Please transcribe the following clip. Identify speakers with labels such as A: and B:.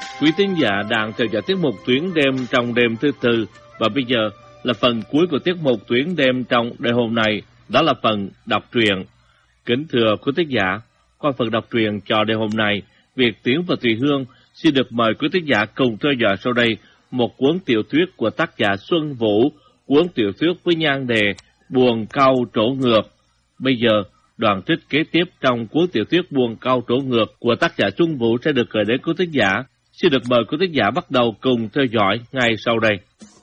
A: Quý tín giả đang theo dõi tiết mục Tuyến đêm trong đêm thứ tư, và bây giờ là phần cuối của tiết mục Tuyến đêm trong đêm hôm nay, đó là phần đọc truyện. Kính thưa quý tín giả, qua phần đọc truyện cho đêm hôm nay, Việt Tiến và Thùy Hương xin được mời quý tín giả cùng theo dõi sau đây một cuốn tiểu thuyết của tác giả Xuân Vũ, cuốn tiểu thuyết với nhan đề Buồn Cau Trổ Ngược. Bây giờ, đoạn trích kế tiếp trong cuốn tiểu thuyết Buồn Cau Trổ Ngược của tác giả Xuân Vũ sẽ được gửi đến quý tín giả. Xin được mời quý tín giả bắt đầu cùng theo dõi ngay sau đây.